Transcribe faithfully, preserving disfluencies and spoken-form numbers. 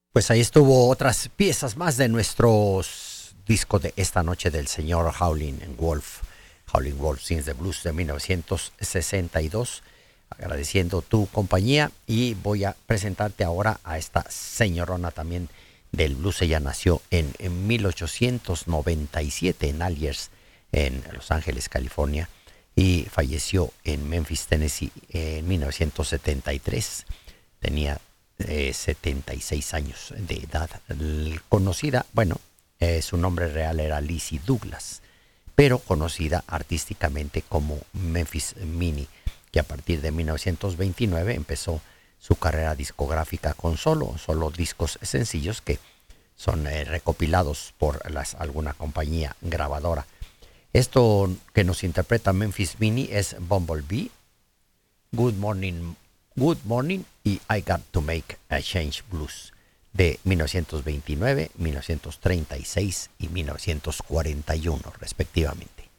Pues ahí estuvo otras piezas más de nuestros discos de esta noche del señor Howlin' Wolf. Howlin' Wolf Sings the Blues de mil novecientos sesenta y dos. Agradeciendo tu compañía y voy a presentarte ahora a esta señorona también del blues. Ella nació en, en mil ochocientos noventa y siete en Algiers, en Los Ángeles, California, y falleció en Memphis, Tennessee en mil novecientos setenta y tres. Tenía eh, setenta y seis años de edad. Conocida, bueno, eh, su nombre real era Lizzie Douglas, pero conocida artísticamente como Memphis Minnie, que a partir de mil novecientos veintinueve empezó su carrera discográfica con solo, solo discos sencillos que son eh, recopilados por las, alguna compañía grabadora. Esto que nos interpreta Memphis Minnie es Bumblebee, Good Morning, Good Morning y I Got to Make a Change Blues de mil novecientos veintinueve, mil novecientos treinta y seis y mil novecientos cuarenta y uno respectivamente.